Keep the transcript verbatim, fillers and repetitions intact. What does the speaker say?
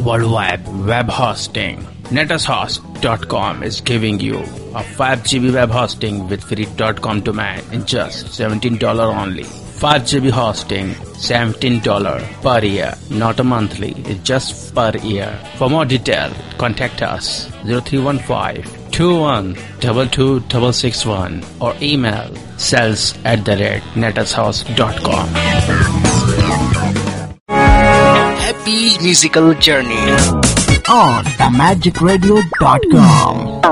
worldwide web hosting. netushost dot com is giving you a five gigabyte web hosting with free .com domain in just seventeen dollars only. five gigabyte hosting, seventeen dollars per year, not a monthly, it's just per year. For more detail, contact us zero three one five, two one two two six six one or email sales at the rate netushost dot com. Happy musical journey on the magic radio dot com.